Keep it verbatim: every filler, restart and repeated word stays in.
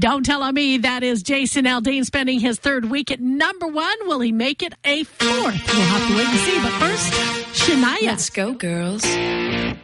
Don't Tell on Me. That is Jason Aldean spending his third week at number one. Will he make it a fourth? We'll have to wait and see. But first, Shania. Let's go, girls.